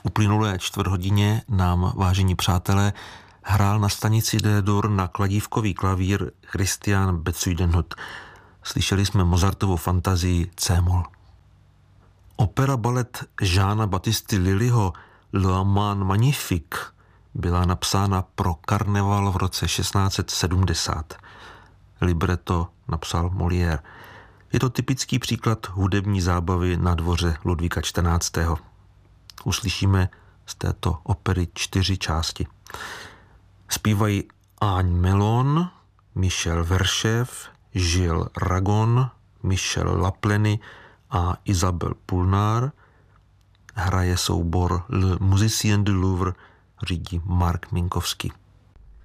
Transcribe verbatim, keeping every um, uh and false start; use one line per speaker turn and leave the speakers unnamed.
uplynulé čtvrthodině nám, vážení přátelé, hrál na stanici D-dur na kladívkový klavír Christian Bezuidenhout. Slyšeli jsme Mozartovu fantazii C-moll. Opera balet Jeana Baptisty Lullyho Le Amant Magnifique byla napsána pro karneval v roce šestnáct set sedmdesát. Libreto napsal Molière. Je to typický příklad hudební zábavy na dvoře Ludvíka čtrnáctého. Uslyšíme z této opery čtyři části. Zpívají Agne Melon, Michel Verchev, Gilles Ragon, Michel Lapleny a Isabelle Poulnard. Hraje soubor Le Musicien du Louvre, řídí Mark Minkowski.